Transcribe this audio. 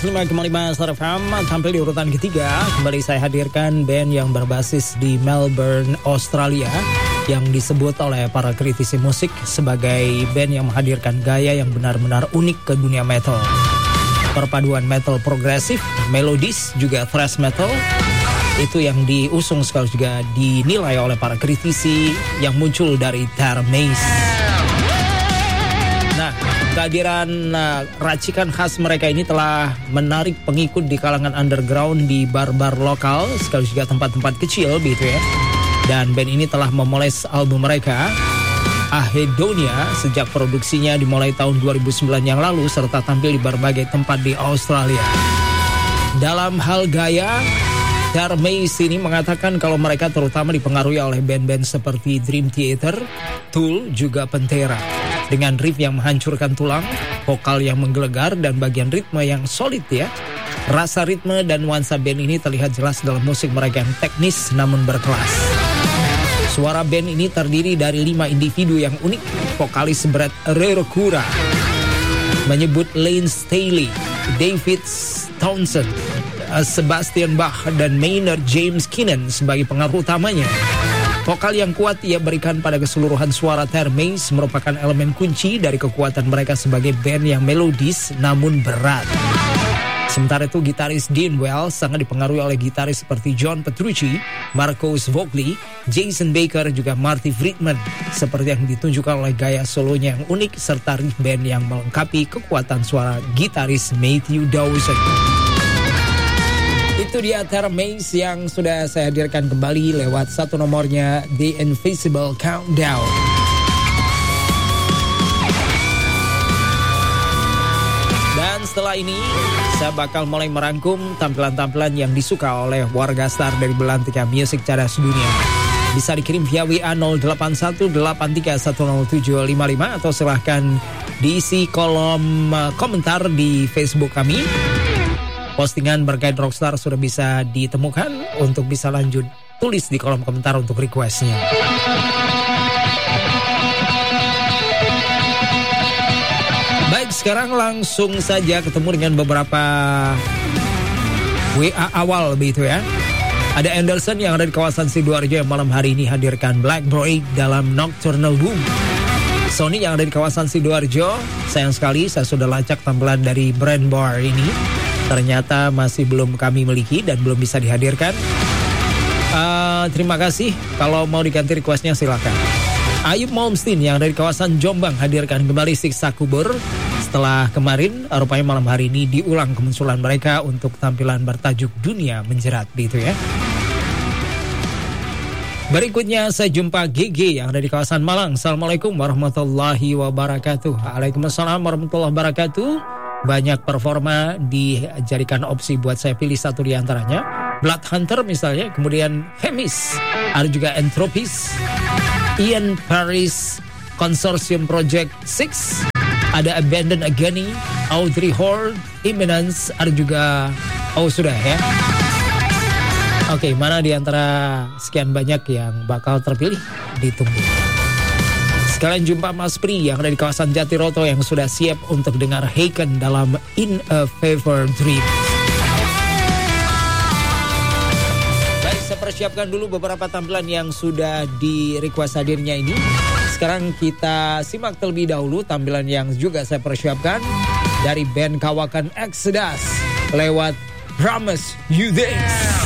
105,5 Star FM tampil di urutan ketiga. Kembali saya hadirkan band yang berbasis di Melbourne, Australia, yang disebut oleh para kritisi musik sebagai band yang menghadirkan gaya yang benar-benar unik ke dunia metal. Perpaduan metal progresif, melodis, juga thrash metal, itu yang diusung sekali juga dinilai oleh para kritisi yang muncul dari Termace. Nah, kehadiran racikan khas mereka ini telah menarik pengikut di kalangan underground di bar-bar lokal, sekaligus juga tempat-tempat kecil gitu ya. Dan band ini telah memoles album mereka, Ahedonia, sejak produksinya dimulai tahun 2009 yang lalu, serta tampil di berbagai tempat di Australia. Dalam hal gaya, Termace ini mengatakan kalau mereka terutama dipengaruhi oleh band-band seperti Dream Theater, Tool, juga Pantera. Dengan riff yang menghancurkan tulang, vokal yang menggelegar, dan bagian ritme yang solid ya. Rasa ritme dan nuansa band ini terlihat jelas dalam musik mereka yang teknis namun berkelas. Suara band ini terdiri dari 5 individu yang unik. Vokalis Brad Rerokura menyebut Lane Staley, David Townsend, Sebastian Bach, dan Maynard James Keenan sebagai pengaruh utamanya. Vokal yang kuat ia berikan pada keseluruhan suara Termace merupakan elemen kunci dari kekuatan mereka sebagai band yang melodis namun berat. Sementara itu gitaris Dean Wells sangat dipengaruhi oleh gitaris seperti John Petrucci, Marcus Vogley, Jason Baker, juga Marty Friedman, seperti yang ditunjukkan oleh gaya solonya yang unik serta riff band yang melengkapi kekuatan suara gitaris Matthew Dawson. Itu dia Termace yang sudah saya hadirkan kembali lewat satu nomornya, The Invisible Countdown. Dan setelah ini saya bakal mulai merangkum tampilan-tampilan yang disuka oleh warga star dari belantika musik cadas dunia. Bisa dikirim via WA 0818310755 atau silahkan diisi kolom komentar di Facebook kami. Postingan berkait Rockstar sudah bisa ditemukan untuk bisa lanjut tulis di kolom komentar untuk requestnya. Baik, sekarang langsung saja ketemu dengan beberapa WA awal begitu ya. Ada Anderson yang ada di kawasan Sidoarjo yang malam hari ini hadirkan Black Braid dalam Nocturnal Boom. Sony yang ada di kawasan Sidoarjo, sayang sekali saya sudah lacak tampilan dari Brand Bar ini. Ternyata masih belum kami miliki dan belum bisa dihadirkan. Terima kasih. Kalau mau diganti requestnya silakan. Ayub Malmsteen yang dari kawasan Jombang hadirkan kembali Siksa Kubur. Setelah kemarin, rupanya malam hari ini diulang kemunculan mereka untuk tampilan bertajuk Dunia Menjerat gitu ya. Berikutnya saya jumpa GG yang ada di kawasan Malang. Assalamualaikum warahmatullahi wabarakatuh. Waalaikumsalam warahmatullahi wabarakatuh. Banyak performa dijadikan opsi buat saya pilih satu di antaranya. Blood Hunter misalnya, kemudian Hemis, ada juga Entropis, Ian Paris Consortium Project 6, ada Abandon Agony, Audrey Horde, Imminence, ada juga, oh sudah ya. Oke, mana di antara sekian banyak yang bakal terpilih? Ditunggu. Sekalian jumpa Mas Pri yang ada di kawasan Jatiroto yang sudah siap untuk dengar Haken dalam In a Fever Dream. Baik, saya persiapkan dulu beberapa tampilan yang sudah di request hadirnya ini. Sekarang kita simak terlebih dahulu tampilan yang juga saya persiapkan dari band Kawakan Exodus lewat Promise You This.